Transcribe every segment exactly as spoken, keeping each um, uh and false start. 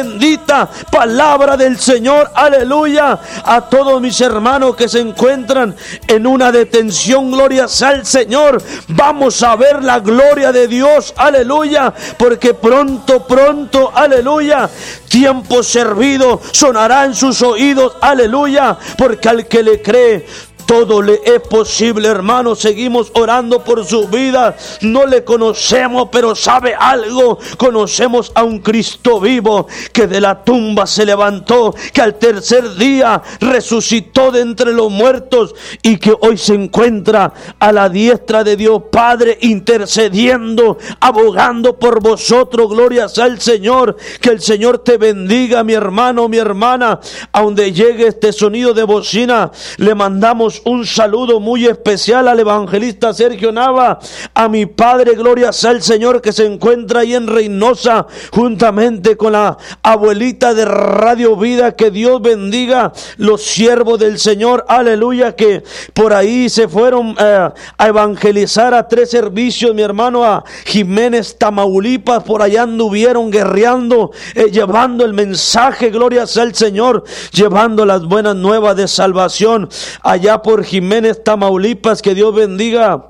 Bendita palabra del Señor, aleluya. A todos mis hermanos que se encuentran en una detención, gloria sea al Señor. Vamos a ver la gloria de Dios, aleluya, porque pronto, pronto, aleluya, tiempo servido sonará en sus oídos, aleluya, porque al que le cree, todo le es posible, hermano. Seguimos orando por su vida. No le conocemos, pero sabe algo. Conocemos a un Cristo vivo que de la tumba se levantó, que al tercer día resucitó de entre los muertos y que hoy se encuentra a la diestra de Dios Padre, intercediendo, abogando por vosotros. Gloria sea al Señor. Que el Señor te bendiga, mi hermano, mi hermana. A donde llegue este sonido de bocina, le mandamos un saludo muy especial al evangelista Sergio Nava, a mi padre, gloria sea al Señor, que se encuentra ahí en Reynosa, juntamente con la abuelita de Radio Vida. Que Dios bendiga los siervos del Señor, aleluya, que por ahí se fueron eh, a evangelizar a tres servicios, mi hermano, a Jiménez, Tamaulipas. Por allá anduvieron guerreando, eh, llevando el mensaje, gloria sea al Señor, llevando las buenas nuevas de salvación allá por Jiménez, Tamaulipas. Que Dios bendiga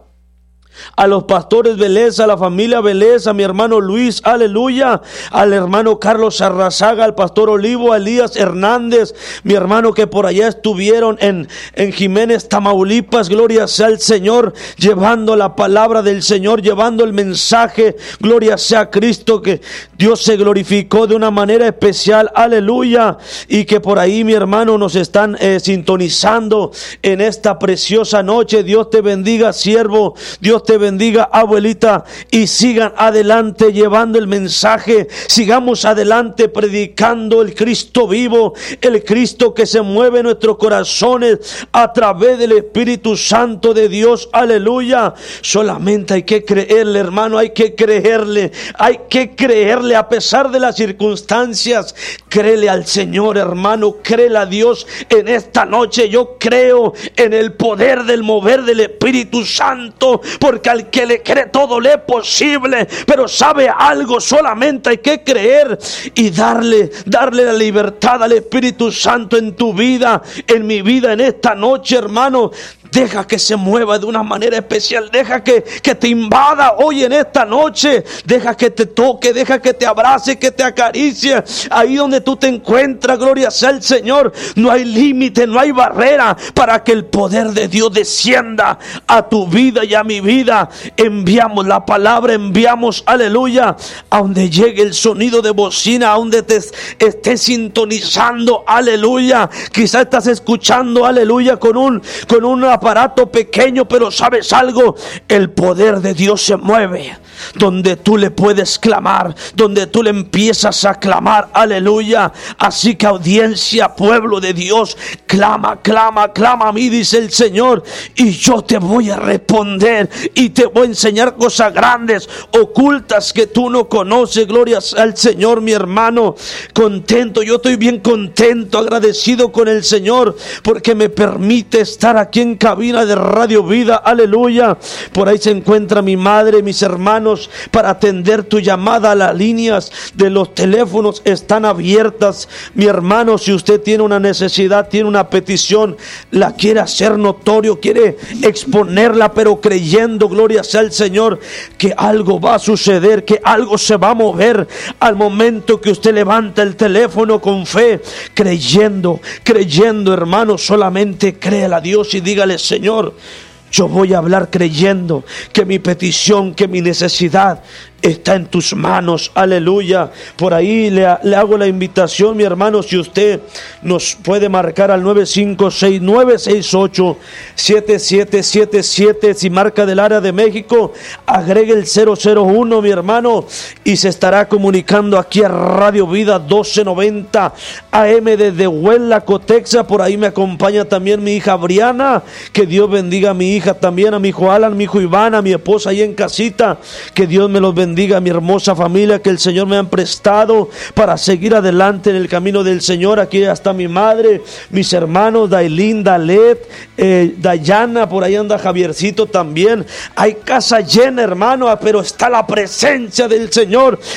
a los pastores Vélez, a la familia Vélez, a mi hermano Luis, aleluya, al hermano Carlos Arrazaga, al pastor Olivo, a Elías Hernández, mi hermano, que por allá estuvieron en, en Jiménez, Tamaulipas, gloria sea al Señor, llevando la palabra del Señor, llevando el mensaje, gloria sea a Cristo, que Dios se glorificó de una manera especial, aleluya, y que por ahí, mi hermano, nos están eh, sintonizando en esta preciosa noche. Dios te bendiga, siervo, Dios te bendiga, abuelita, y sigan adelante llevando el mensaje. Sigamos adelante predicando el Cristo vivo, el Cristo que se mueve en nuestros corazones a través del Espíritu Santo de Dios, aleluya. Solamente hay que creerle, hermano, hay que creerle, hay que creerle a pesar de las circunstancias. Créele al Señor, hermano, créele a Dios en esta noche. Yo creo en el poder del mover del Espíritu Santo, porque al que le cree todo le es posible. Pero sabe algo, solamente hay que creer y darle, darle la libertad al Espíritu Santo en tu vida, en mi vida, en esta noche, hermano. Deja que se mueva de una manera especial. Deja que, que te invada hoy en esta noche. Deja que te toque, deja que te abrace, que te acaricie. Ahí donde tú te encuentras, gloria sea al Señor. No hay límite, no hay barrera para que el poder de Dios descienda a tu vida y a mi vida. Enviamos la palabra, enviamos, aleluya, a donde llegue el sonido de bocina, a donde te estés sintonizando, aleluya. Quizás estás escuchando, aleluya, con un, con una aparato pequeño, pero ¿sabes algo? El poder de Dios se mueve donde tú le puedes clamar, donde tú le empiezas a clamar, aleluya. Así que audiencia, pueblo de Dios, clama, clama, clama a mí, dice el Señor, y yo te voy a responder y te voy a enseñar cosas grandes, ocultas, que tú no conoces. Gloria al Señor, mi hermano. Contento, yo estoy bien contento, agradecido con el Señor, porque me permite estar aquí en cabina de Radio Vida, aleluya. Por ahí se encuentra mi madre, mis hermanos, para atender tu llamada. Las líneas de los teléfonos están abiertas, mi hermano. Si usted tiene una necesidad, tiene una petición, la quiere hacer notorio, quiere exponerla, pero creyendo, gloria sea al Señor, que algo va a suceder, que algo se va a mover al momento que usted levanta el teléfono con fe, creyendo, creyendo, hermano. Solamente créale a Dios y dígale: Señor, yo voy a hablar creyendo que mi petición, que mi necesidad está en tus manos, aleluya. Por ahí le, le hago la invitación, mi hermano, si usted nos puede marcar al nueve cinco seis, nueve seis ocho, siete siete siete siete. Si marca del área de México, agregue el cero cero uno, mi hermano, y se estará comunicando aquí a Radio Vida doce noventa A M desde Huelaco, Texas. Por ahí me acompaña también mi hija Briana. Que Dios bendiga a mi hija también, a mi hijo Alan, mi hijo Iván, a mi esposa ahí en casita. Que Dios me los bendiga. Bendiga a mi hermosa familia que el Señor me ha prestado para seguir adelante en el camino del Señor. Aquí está mi madre, mis hermanos Dailín, Dalet, eh, Dayana, por ahí anda Javiercito también. Hay casa llena, hermano, pero está la presencia del Señor.